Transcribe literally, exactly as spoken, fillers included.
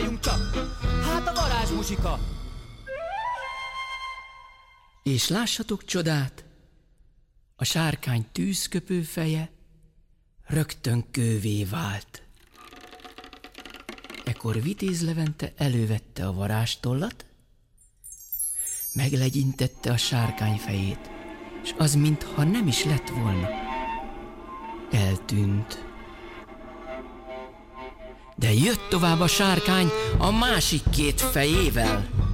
Várjunk csak! Hát a varázsmuzsika! És lássatok csodát! A sárkány tűzköpő feje rögtön kővé vált. Ekkor Vitéz Levente elővette a varázstollat, meglegyintette a sárkány fejét, és az mintha nem is lett volna. Eltűnt. De jött tovább a sárkány a másik két fejével.